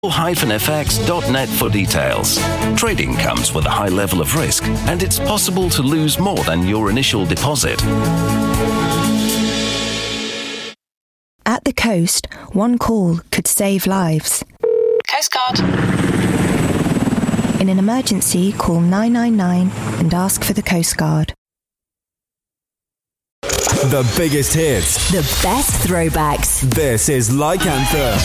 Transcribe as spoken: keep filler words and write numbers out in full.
F X dot net for details. Trading comes with a high level of risk, and it's possible to lose more than your initial deposit. At the coast, one call could save lives. Coast Guard. In an emergency, call nine nine nine and ask for the Coast Guard. The biggest hits. The best throwbacks. This is Like Anthem.